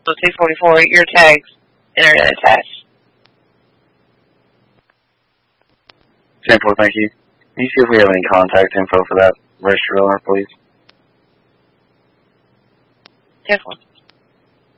So 244, your tags, internet attached. 10-4, thank you. Can you see if we have any contact info for that register owner, please? 10-4.